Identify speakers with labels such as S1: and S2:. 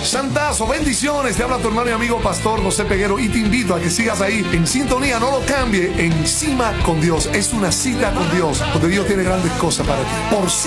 S1: Santazo, bendiciones. Te habla tu hermano y amigo Pastor José Peguero y te invito a que sigas ahí en sintonía, no lo cambie. Encima con Dios. Es una cita con Dios, donde Dios tiene grandes cosas para ti. Por